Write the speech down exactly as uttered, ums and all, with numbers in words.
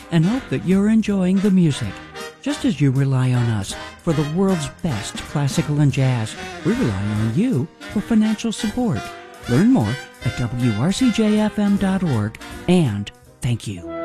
and hope that you're enjoying the music. Just as you rely on us for the world's best classical and jazz, we rely on you for financial support. Learn more at W R C J F M dot org, and thank you.